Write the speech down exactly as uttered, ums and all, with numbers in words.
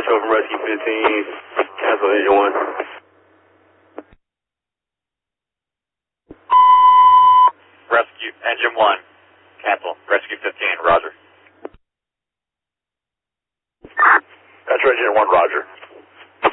Metro from Rescue fifteen, cancel engine one. Rescue, engine one, cancel, Rescue fifteen, roger. Metro engine one, roger.